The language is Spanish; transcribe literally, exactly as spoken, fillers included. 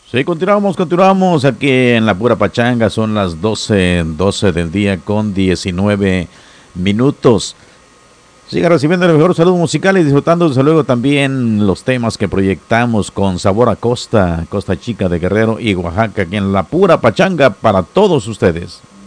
Sí, continuamos, continuamos aquí en la pura pachanga. Son las doce doce del día con diecinueve minutos. Siga recibiendo el mejor saludo musical y disfrutando desde luego también los temas que proyectamos con sabor a costa, Costa Chica de Guerrero y Oaxaca, aquí en la pura pachanga para todos ustedes.